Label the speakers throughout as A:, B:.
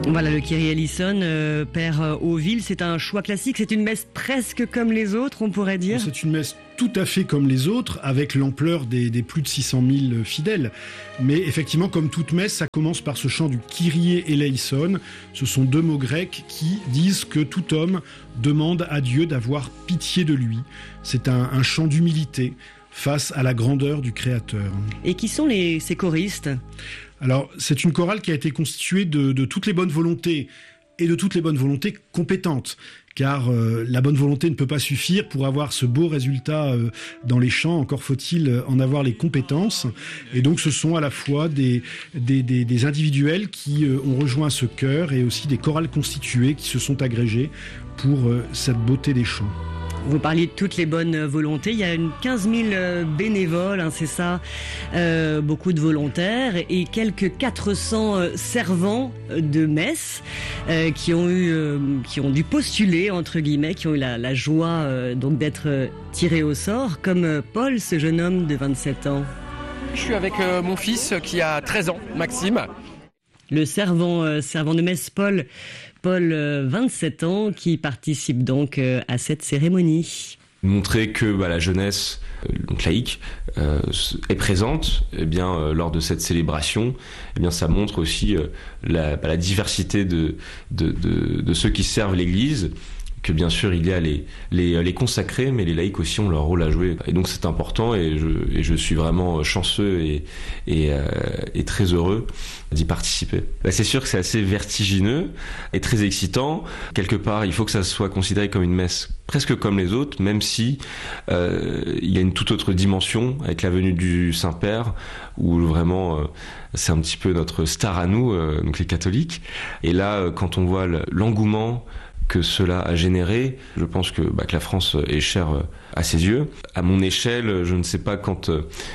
A: Voilà, le Kyrie eleison, Père Hauville, c'est un choix classique, c'est une messe presque comme les autres, on pourrait dire.
B: C'est une messe tout à fait comme les autres, avec l'ampleur des plus de 600 000 fidèles. Mais effectivement, comme toute messe, ça commence par ce chant du Kyrie eleison. Ce sont deux mots grecs qui disent que tout homme demande à Dieu d'avoir pitié de lui. C'est un chant d'humilité face à la grandeur du Créateur.
A: Et qui sont ces choristes ?
B: Alors, c'est une chorale qui a été constituée de toutes les bonnes volontés et de toutes les bonnes volontés compétentes. Car la bonne volonté ne peut pas suffire pour avoir ce beau résultat dans les chants. Encore faut-il en avoir les compétences. Et donc, ce sont à la fois des individuels qui ont rejoint ce chœur et aussi des chorales constituées qui se sont agrégées pour cette beauté des chants.
A: Vous parliez de toutes les bonnes volontés. Il y a 15 000 bénévoles, c'est ça, beaucoup de volontaires et quelques 400 servants de messe qui ont dû postuler, entre guillemets, qui ont eu la joie donc d'être tirés au sort, comme Paul, ce jeune homme de 27 ans.
C: Je suis avec mon fils qui a 13 ans, Maxime.
A: Le servant de messe Paul, 27 ans, qui participe donc à cette cérémonie.
D: Montrer que la jeunesse, donc laïque, est présente lors de cette célébration, ça montre aussi la diversité de ceux qui servent l'Église, que bien sûr il y a les consacrés, mais les laïcs aussi ont leur rôle à jouer. Et donc c'est important et je suis vraiment chanceux et très heureux d'y participer. C'est sûr que c'est assez vertigineux et très excitant. Quelque part, il faut que ça soit considéré comme une messe presque comme les autres, même si il y a une toute autre dimension avec la venue du Saint-Père, où vraiment c'est un petit peu notre star à nous, donc les catholiques. Et là, quand on voit l'engouement que cela a généré, je pense que la France est chère à ses yeux. À mon échelle, je ne sais pas quand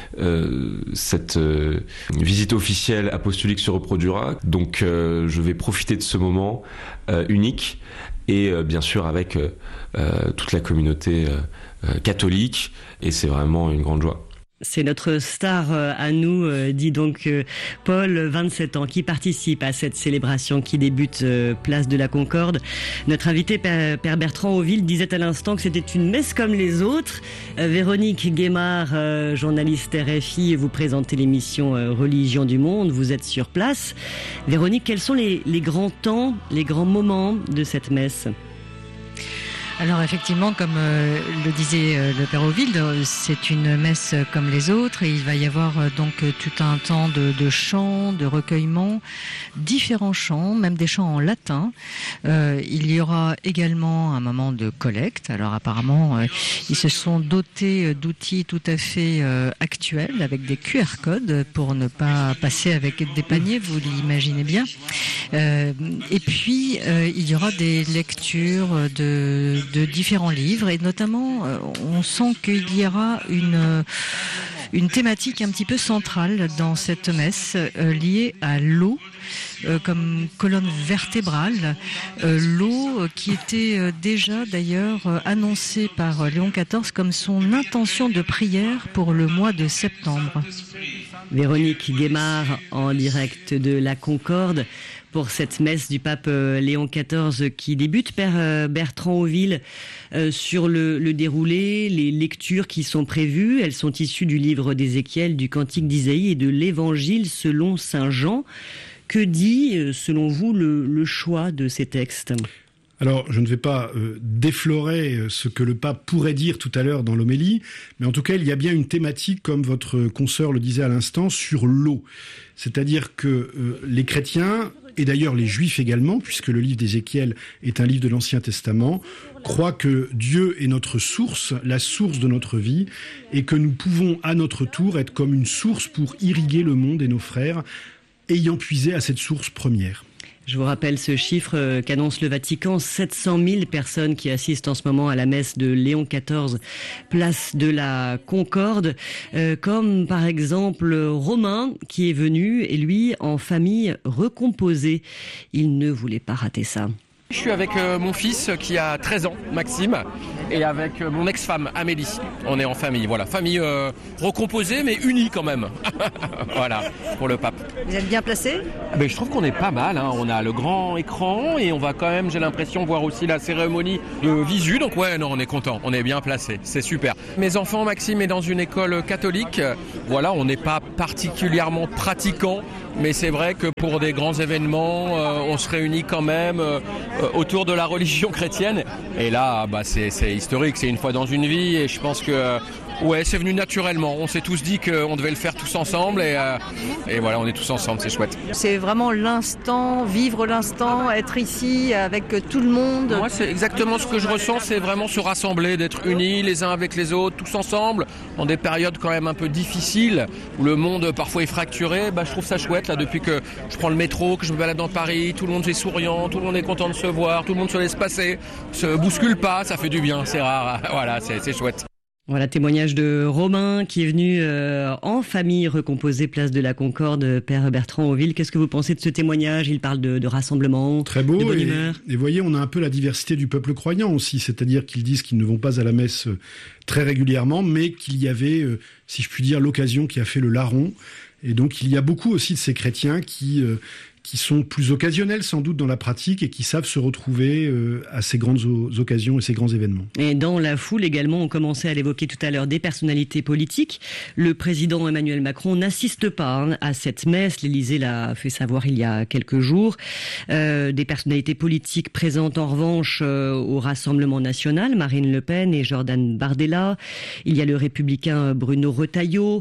D: cette visite officielle apostolique se reproduira, donc je vais profiter de ce moment unique et bien sûr avec toute la communauté catholique, et c'est vraiment une grande joie.
A: C'est notre star à nous, dit donc Paul, 27 ans, qui participe à cette célébration qui débute place de la Concorde. Notre invité, Père Bertrand Hauville, disait à l'instant que c'était une messe comme les autres. Véronique Guémard, journaliste RFI, vous présentez l'émission Religion du Monde, vous êtes sur place. Véronique, quels sont les grands temps, les grands moments de cette messe ?
E: Alors effectivement, comme le disait le Père Hauville, c'est une messe comme les autres et il va y avoir donc tout un temps de chants, de recueillements, différents chants, même des chants en latin. Il y aura également un moment de collecte. Alors apparemment, ils se sont dotés d'outils tout à fait actuels avec des QR codes pour ne pas passer avec des paniers, vous l'imaginez bien. Et puis, il y aura des lectures de différents livres et notamment on sent qu'il y aura une thématique un petit peu centrale dans cette messe liée à l'eau comme colonne vertébrale, l'eau qui était déjà d'ailleurs annoncée par Léon XIV comme son intention de prière pour le mois de septembre.
A: Véronique Guémard en direct de la Concorde pour cette messe du pape Léon XIV qui débute. Père Bertrand Hauville, sur le déroulé, les lectures qui sont prévues, elles sont issues du livre d'Ézéchiel, du Cantique d'Isaïe et de l'Évangile selon saint Jean. Que dit, selon vous, le choix de ces textes ?
B: Alors, je ne vais pas déflorer ce que le pape pourrait dire tout à l'heure dans l'homélie, mais en tout cas, il y a bien une thématique, comme votre consoeur le disait à l'instant, sur l'eau. C'est-à-dire que les chrétiens, et d'ailleurs les juifs également, puisque le livre d'Ézéchiel est un livre de l'Ancien Testament, croient que Dieu est notre source, la source de notre vie, et que nous pouvons à notre tour être comme une source pour irriguer le monde et nos frères, ayant puisé à cette source première.
A: Je vous rappelle ce chiffre qu'annonce le Vatican, 700 000 personnes qui assistent en ce moment à la messe de Léon XIV, place de la Concorde, comme par exemple Romain qui est venu, et lui, en famille recomposée. Il ne voulait pas rater ça.
C: Je suis avec mon fils qui a 13 ans, Maxime, et avec mon ex-femme, Amélie. On est en famille, voilà. Famille recomposée, mais unie quand même. Voilà, pour le pape.
F: Vous êtes bien placé ?
C: Mais je trouve qu'on est pas mal, hein. On a le grand écran et on va quand même, j'ai l'impression, voir aussi la cérémonie de visu. Donc ouais, non, on est content, on est bien placé, c'est super. Mes enfants, Maxime est dans une école catholique. Voilà, on n'est pas particulièrement pratiquant, mais c'est vrai que pour des grands événements, on se réunit quand même autour de la religion chrétienne. Et là, c'est historique, c'est une fois dans une vie et je pense que ouais, c'est venu naturellement. On s'est tous dit qu'on devait le faire tous ensemble et voilà, on est tous ensemble, c'est chouette.
F: C'est vraiment l'instant, vivre l'instant, être ici avec tout le monde.
C: Moi, c'est exactement ce que je ressens, c'est vraiment se rassembler, d'être unis les uns avec les autres, tous ensemble, dans des périodes quand même un peu difficiles, où le monde parfois est fracturé. Je trouve ça chouette, là, depuis que je prends le métro, que je me balade dans Paris, tout le monde est souriant, tout le monde est content de se voir, tout le monde se laisse passer, se bouscule pas, ça fait du bien, c'est rare, voilà, c'est chouette.
A: Voilà, témoignage de Romain qui est venu en famille recomposer place de la Concorde, Père Bertrand Auville. Qu'est-ce que vous pensez de ce témoignage ? Il parle de rassemblement,
B: très beau,
A: de bonne humeur.
B: Et voyez, on a un peu la diversité du peuple croyant aussi, c'est-à-dire qu'ils disent qu'ils ne vont pas à la messe très régulièrement, mais qu'il y avait, si je puis dire, l'occasion qui a fait le larron. Et donc il y a beaucoup aussi de ces chrétiens qui sont plus occasionnels sans doute dans la pratique et qui savent se retrouver à ces grandes occasions et ces grands événements.
A: Et dans la foule également, on commençait à l'évoquer tout à l'heure, des personnalités politiques. Le président Emmanuel Macron n'assiste pas à cette messe. L'Élysée l'a fait savoir il y a quelques jours. Des personnalités politiques présentes en revanche au Rassemblement national, Marine Le Pen et Jordan Bardella. Il y a le républicain Bruno Retailleau,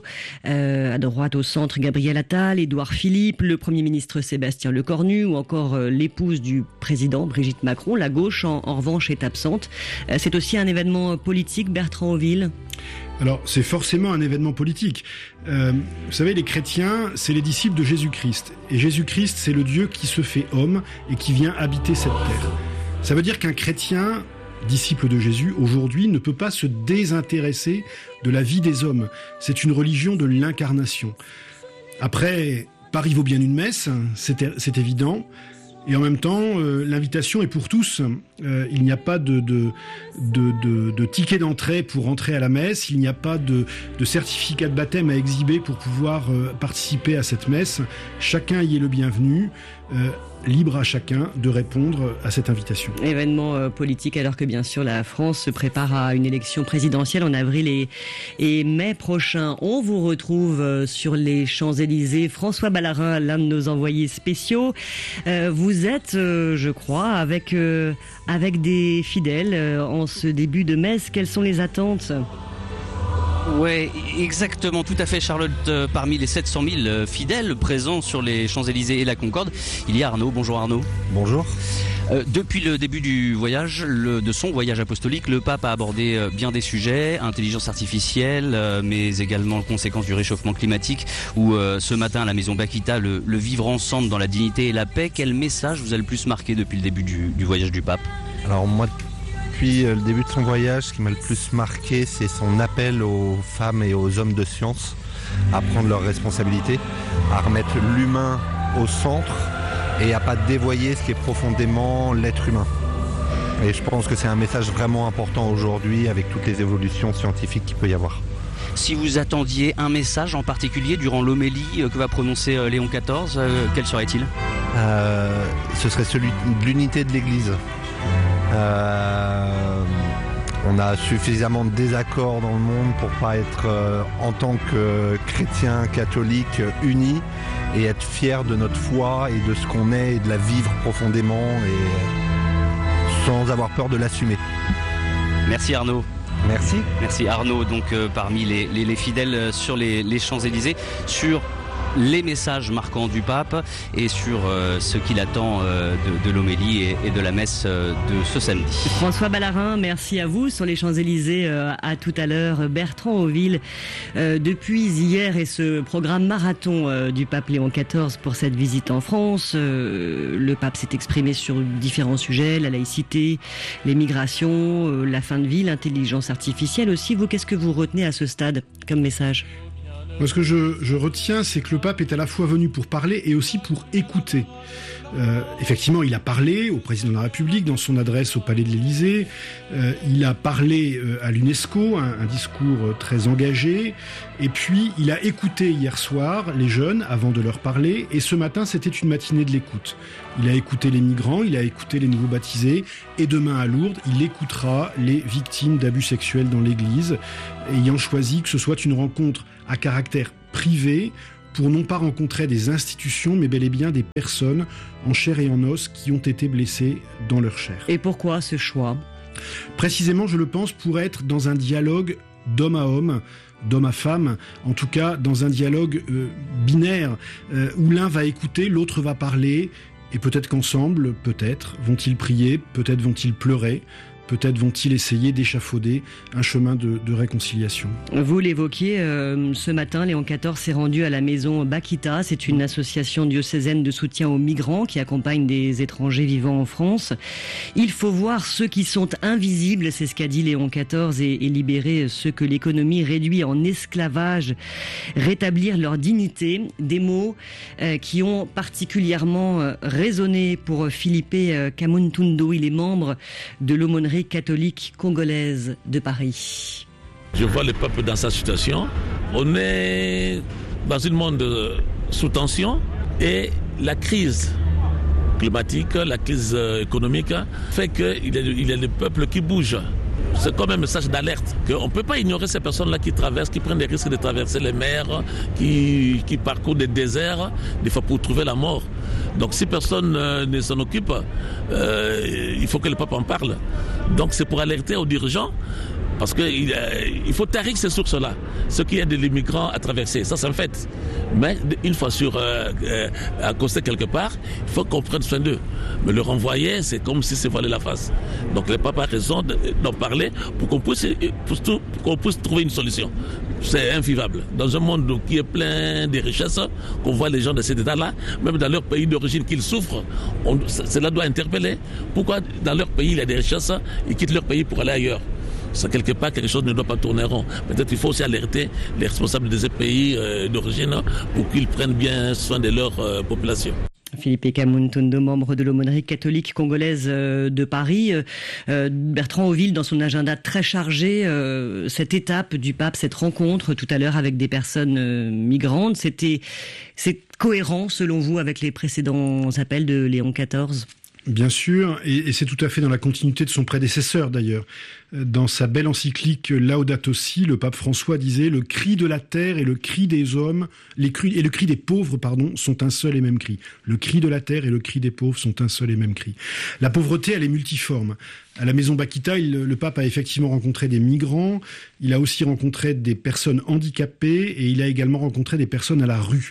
A: à droite au centre Gabriel Attal, Édouard Philippe, le Premier ministre Sébastien Lecornu ou encore l'épouse du président Brigitte Macron. La gauche en revanche est absente. C'est aussi un événement politique, Bertrand Auville.
B: Alors, c'est forcément un événement politique. Vous savez, les chrétiens, c'est les disciples de Jésus-Christ. Et Jésus-Christ, c'est le Dieu qui se fait homme et qui vient habiter cette terre. Ça veut dire qu'un chrétien, disciple de Jésus, aujourd'hui, ne peut pas se désintéresser de la vie des hommes. C'est une religion de l'incarnation. Après, Paris vaut bien une messe, c'est évident. Et en même temps, l'invitation est pour tous. Il n'y a pas de ticket d'entrée pour entrer à la messe. Il n'y a pas de certificat de baptême à exhiber pour pouvoir participer à cette messe. Chacun y est le bienvenu. Libre à chacun de répondre à cette invitation.
A: Événement politique alors que bien sûr la France se prépare à une élection présidentielle en avril et mai prochain. On vous retrouve sur les Champs-Élysées. François Ballarin, l'un de nos envoyés spéciaux. Vous êtes, je crois, avec des fidèles en ce début de messe. Quelles sont les attentes ?
G: Ouais, exactement, tout à fait, Charlotte. Parmi les 700 000 fidèles présents sur les Champs-Élysées et la Concorde, il y a Arnaud. Bonjour Arnaud.
H: Bonjour.
G: Depuis le début du voyage, de son voyage apostolique, le pape a abordé bien des sujets, intelligence artificielle, mais également conséquences du réchauffement climatique, ou ce matin à la maison Bakita, le vivre ensemble dans la dignité et la paix. Quel message vous a le plus marqué depuis le début du voyage du pape ?
H: Alors moi, depuis le début de son voyage, ce qui m'a le plus marqué, c'est son appel aux femmes et aux hommes de science à prendre leurs responsabilités, à remettre l'humain au centre et à pas dévoyer ce qui est profondément l'être humain. Et je pense que c'est un message vraiment important aujourd'hui avec toutes les évolutions scientifiques qu'il peut y avoir.
G: Si vous attendiez un message en particulier durant l'homélie que va prononcer Léon XIV, quel serait-il ?
H: Ce serait celui de l'unité de l'Église. On a suffisamment de désaccords dans le monde pour pas être en tant que chrétien catholique unis et être fiers de notre foi et de ce qu'on est et de la vivre profondément et sans avoir peur de l'assumer.
G: Merci Arnaud.
H: Merci.
G: Merci Arnaud, donc parmi les fidèles sur les Champs-Élysées, sur les messages marquants du pape et sur ce qu'il attend de l'homélie et de la messe de ce samedi.
A: François Ballarin, merci à vous sur les Champs-Élysées. À tout à l'heure. Bertrand Auville, depuis hier et ce programme marathon du pape Léon XIV pour cette visite en France, le pape s'est exprimé sur différents sujets, la laïcité, les migrations, la fin de vie, l'intelligence artificielle aussi. Vous, qu'est-ce que vous retenez à ce stade comme message ?
B: Moi, ce que je retiens, c'est que le pape est à la fois venu pour parler et aussi pour écouter. Effectivement, il a parlé au président de la République dans son adresse au Palais de l'Élysée. Il a parlé à l'UNESCO, un discours très engagé. Et puis, il a écouté hier soir les jeunes avant de leur parler. Et ce matin, c'était une matinée de l'écoute. Il a écouté les migrants, il a écouté les nouveaux baptisés. Et demain à Lourdes, il écoutera les victimes d'abus sexuels dans l'Église, ayant choisi que ce soit une rencontre à caractère privé, pour non pas rencontrer des institutions, mais bel et bien des personnes en chair et en os qui ont été blessées dans leur chair.
A: Et pourquoi ce choix ?
B: Précisément, je le pense, pour être dans un dialogue d'homme à homme, d'homme à femme, en tout cas dans un dialogue binaire, où l'un va écouter, l'autre va parler, et peut-être qu'ensemble, peut-être, vont-ils prier, peut-être vont-ils pleurer, peut-être vont-ils essayer d'échafauder un chemin de réconciliation.
A: Vous l'évoquiez, ce matin, Léon XIV s'est rendu à la maison Bakita. C'est une association diocésaine de soutien aux migrants qui accompagne des étrangers vivant en France. Il faut voir ceux qui sont invisibles, c'est ce qu'a dit Léon XIV, et libérer ceux que l'économie réduit en esclavage, rétablir leur dignité. Des mots qui ont particulièrement résonné pour Philippe Kamuntundu. Il est membre de l'aumônerie catholique congolaise de Paris.
I: Je vois le peuple dans sa situation. On est dans un monde sous tension et la crise climatique, la crise économique fait qu'il y a le peuple qui bouge. C'est comme un message d'alerte qu'on ne peut pas ignorer ces personnes-là qui traversent, qui prennent des risques de traverser les mers, qui parcourent des déserts, des fois pour trouver la mort. Donc si personne ne s'en occupe, il faut que le peuple en parle. Donc c'est pour alerter aux dirigeants, parce qu'il faut tarir ces sources-là. Ce qui est de l'immigrant à traverser, ça c'est un fait. Mais une fois accosté quelque part, il faut qu'on prenne soin d'eux. Mais le renvoyer, c'est comme si c'est voiler la face. Donc le peuple a raison d'en parler pour qu'on puisse trouver une solution. C'est invivable. Dans un monde qui est plein de richesses, qu'on voit les gens de cet état-là, même dans leur pays d'origine qu'ils souffrent, cela doit interpeller. Pourquoi dans leur pays il y a des richesses, ils quittent leur pays pour aller ailleurs? Ça, quelque part, quelque chose ne doit pas tourner rond. Peut-être qu'il faut aussi alerter les responsables de ces pays d'origine pour qu'ils prennent bien soin de leur population.
A: Philippe Kamuntundu, membre de l'aumônerie catholique congolaise de Paris. Bertrand Auville, dans son agenda très chargé, cette étape du pape, cette rencontre tout à l'heure avec des personnes migrantes, c'est cohérent selon vous avec les précédents appels de Léon XIV ?
B: Bien sûr, et c'est tout à fait dans la continuité de son prédécesseur d'ailleurs. Dans sa belle encyclique Laudato Si, le pape François disait « Le cri de la terre et le cri des hommes, le cri des pauvres, sont un seul et même cri. Le cri de la terre et le cri des pauvres sont un seul et même cri. » La pauvreté, elle est multiforme. À la maison Bakita, le pape a effectivement rencontré des migrants, il a aussi rencontré des personnes handicapées et il a également rencontré des personnes à la rue.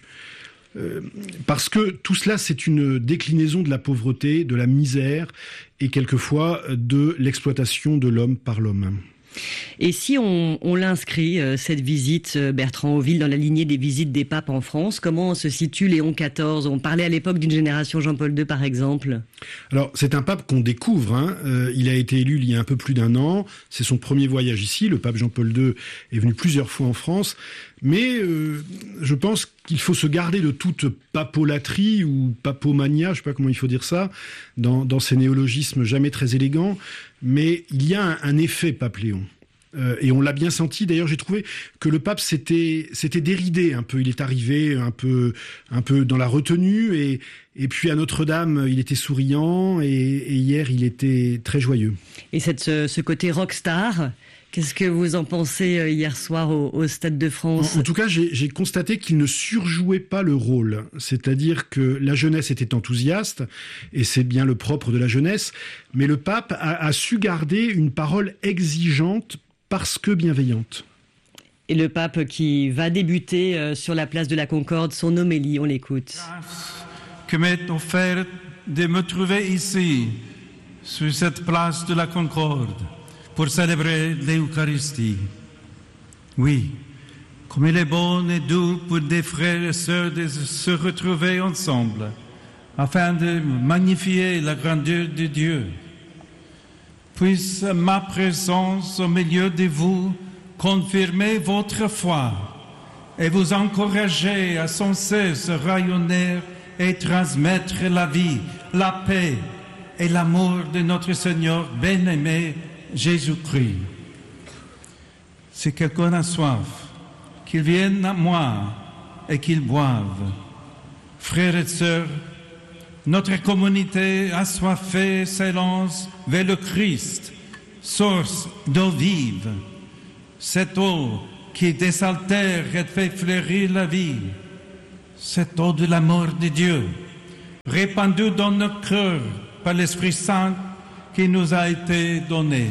B: Parce que tout cela, c'est une déclinaison de la pauvreté, de la misère et quelquefois de l'exploitation de l'homme par l'homme.
A: Et si on l'inscrit, cette visite, Bertrand Auville, dans la lignée des visites des papes en France, comment se situe Léon XIV ? On parlait à l'époque d'une génération Jean-Paul II, par exemple.
B: Alors, c'est un pape qu'on découvre. Il a été élu il y a un peu plus d'1 an. C'est son premier voyage ici. Le pape Jean-Paul II est venu plusieurs fois en France. Mais je pense qu'il faut se garder de toute papolatrie ou papomania, je ne sais pas comment il faut dire ça, dans ces néologismes jamais très élégants. Mais il y a un effet pape Léon. Et on l'a bien senti. D'ailleurs, j'ai trouvé que le pape s'était déridé un peu. Il est arrivé un peu dans la retenue. Et puis à Notre-Dame, il était souriant. Et hier, il était très joyeux.
A: Et ce côté rockstar, qu'est-ce que vous en pensez hier soir au Stade de France ?
B: En tout cas, j'ai constaté qu'il ne surjouait pas le rôle. C'est-à-dire que la jeunesse était enthousiaste, et c'est bien le propre de la jeunesse, mais le pape a su garder une parole exigeante parce que bienveillante.
A: Et le pape qui va débuter sur la place de la Concorde son homélie, on l'écoute.
J: Que m'est offert de me trouver ici, sur cette place de la Concorde, pour célébrer l'Eucharistie. Oui, comme il est bon et doux pour des frères et sœurs de se retrouver ensemble, afin de magnifier la grandeur de Dieu. Puisse ma présence au milieu de vous confirmer votre foi et vous encourager à sans cesse rayonner et transmettre la vie, la paix et l'amour de notre Seigneur bien-aimé Jésus-Christ. Si quelqu'un a soif, qu'il vienne à moi et qu'il boive. Frères et sœurs, notre communauté assoiffée s'élance vers le Christ, source d'eau vive. Cette eau qui désaltère et fait fleurir la vie. Cette eau de l'amour de Dieu, répandue dans nos cœurs par l'Esprit Saint qui nous a été donné.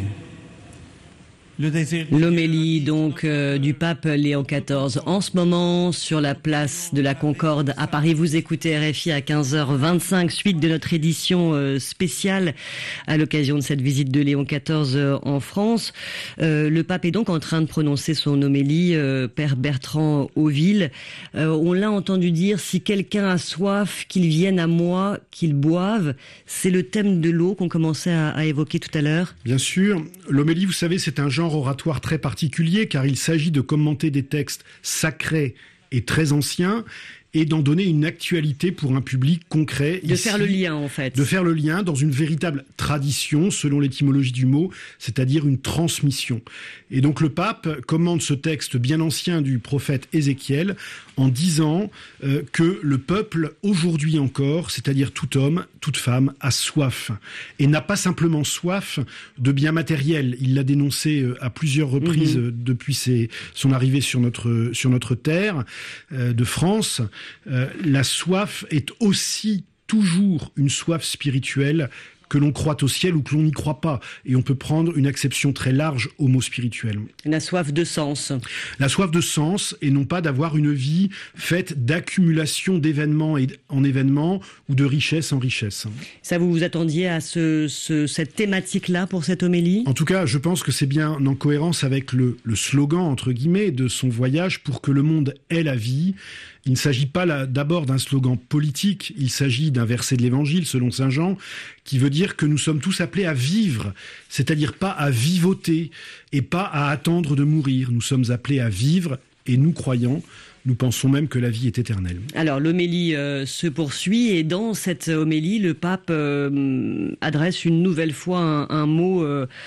A: L'homélie donc du pape Léon XIV en ce moment sur la place de la Concorde à Paris. Vous écoutez RFI à 15h25, suite de notre édition spéciale à l'occasion de cette visite de Léon XIV en France. Le pape est donc en train de prononcer son homélie, Père Bertrand Hauville. On l'a entendu dire, si quelqu'un a soif, qu'il vienne à moi, qu'il boive. C'est le thème de l'eau qu'on commençait à évoquer tout à l'heure.
B: Bien sûr, l'homélie, vous savez, c'est un genre oratoire très particulier car il s'agit de commenter des textes sacrés et très anciens et d'en donner une actualité pour un public concret.
A: De faire le lien, en fait.
B: De faire le lien dans une véritable tradition, selon l'étymologie du mot, c'est-à-dire une transmission. Et donc le pape commande ce texte bien ancien du prophète Ézéchiel en disant que le peuple, aujourd'hui encore, c'est-à-dire tout homme, toute femme, a soif. Et n'a pas simplement soif de biens matériels. Il l'a dénoncé à plusieurs reprises depuis son arrivée sur notre terre de France. La soif est aussi toujours une soif spirituelle, que l'on croit au ciel ou que l'on n'y croit pas. Et on peut prendre une acception très large au mot spirituel.
A: La soif de sens.
B: La soif de sens, et non pas d'avoir une vie faite d'accumulation d'événements en événements ou de richesse en richesse.
A: Ça, vous vous attendiez à cette thématique-là pour cette homélie ?
B: En tout cas, je pense que c'est bien en cohérence avec le slogan, entre guillemets, de son voyage, pour que le monde ait la vie. Il ne s'agit pas d'abord d'un slogan politique, il s'agit d'un verset de l'Évangile, selon saint Jean, qui veut dire que nous sommes tous appelés à vivre, c'est-à-dire pas à vivoter et pas à attendre de mourir. Nous sommes appelés à vivre et nous croyons. Nous pensons même que la vie est éternelle.
A: Alors l'homélie se poursuit et dans cette homélie, le pape adresse une nouvelle fois un mot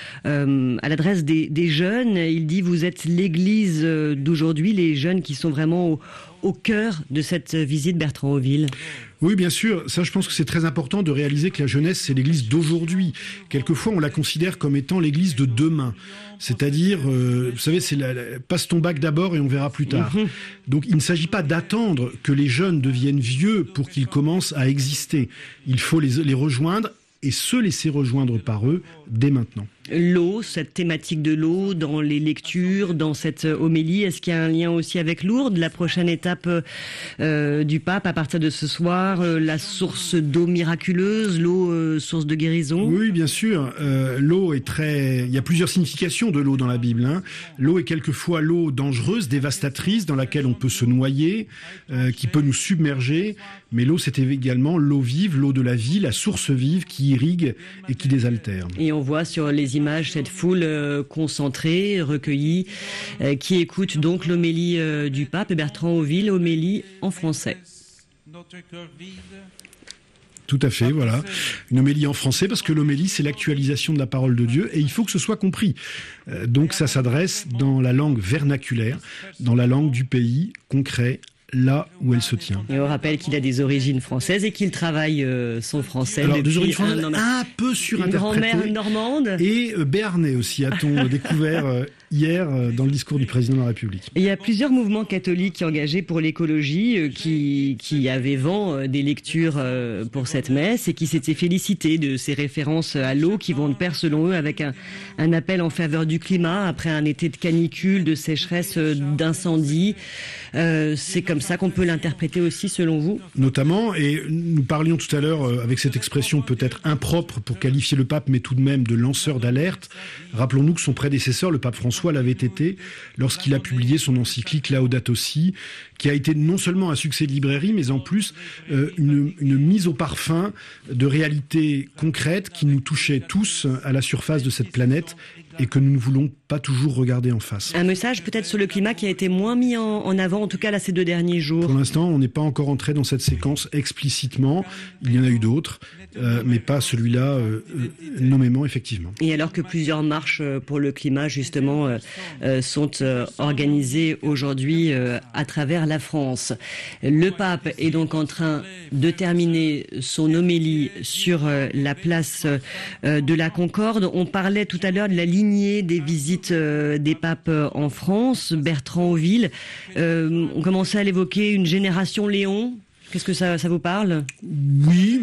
A: à l'adresse des jeunes. Il dit « Vous êtes l'Église d'aujourd'hui », les jeunes qui sont vraiment au cœur de cette visite, Bertrand Hauville.
B: Oui, bien sûr. Ça, je pense que c'est très important de réaliser que la jeunesse, c'est l'Église d'aujourd'hui. Quelquefois, on la considère comme étant l'Église de demain. C'est-à-dire, vous savez, c'est passe ton bac d'abord et on verra plus tard. Donc, il ne s'agit pas d'attendre que les jeunes deviennent vieux pour qu'ils commencent à exister. Il faut les rejoindre et se laisser rejoindre par eux dès maintenant.
A: L'eau, cette thématique de l'eau dans les lectures, dans cette homélie, est-ce qu'il y a un lien aussi avec Lourdes, la prochaine étape du pape à partir de ce soir, la source d'eau miraculeuse, l'eau source de guérison?
B: Oui, bien sûr. L'eau est il y a plusieurs significations de l'eau dans la Bible. L'eau est quelquefois l'eau dangereuse, dévastatrice, dans laquelle on peut se noyer, qui peut nous submerger. Mais l'eau, c'était également l'eau vive, l'eau de la vie, la source vive qui irrigue et qui désaltère.
A: Et on voit sur les images cette foule concentrée, recueillie, qui écoute donc l'homélie du pape Bertrand Hauville, homélie en français.
B: Tout à fait, voilà. Une homélie en français, parce que l'homélie, c'est l'actualisation de la parole de Dieu, et il faut que ce soit compris. Donc ça s'adresse dans la langue vernaculaire, dans la langue du pays, concret, là où elle se tient.
A: Et on rappelle qu'il a des origines françaises et qu'il travaille son français.
B: Alors,
A: depuis
B: des origines françaises un peu surinterprétées.
A: Une grand-mère normande.
B: Et béarnais aussi, a-t-on découvert hier dans le discours du président de la République.
A: Et il y a plusieurs mouvements catholiques engagés pour l'écologie qui avaient vent des lectures pour cette messe et qui s'étaient félicités de ces références à l'eau qui vont de pair selon eux avec un appel en faveur du climat après un été de canicule, de sécheresse, d'incendie. C'est comme ça qu'on peut l'interpréter aussi selon vous?
B: Notamment, et nous parlions tout à l'heure avec cette expression peut-être impropre pour qualifier le pape mais tout de même de lanceur d'alerte. Rappelons-nous que son prédécesseur, le pape François, François l'avait été lorsqu'il a publié son encyclique Laudato Si, qui a été non seulement un succès de librairie, mais en plus une mise au parfum de réalités concrètes qui nous touchaient tous à la surface de cette planète et que nous ne voulons pas toujours regarder en face.
A: Un message peut-être sur le climat qui a été moins mis en avant, en tout cas là ces 2 derniers jours.
B: Pour l'instant, on n'est pas encore entré dans cette séquence explicitement. Il y en a eu d'autres, mais pas celui-là nommément, effectivement.
A: Et alors que plusieurs marches pour le climat, justement, sont organisées aujourd'hui à travers la France. Le pape est donc en train de terminer son homélie sur la place de la Concorde. On parlait tout à l'heure de la lignée des visites des papes en France. Bertrand Auville, on commençait à l'évoquer, une génération Léon. Qu'est-ce que ça vous parle ?
B: Oui,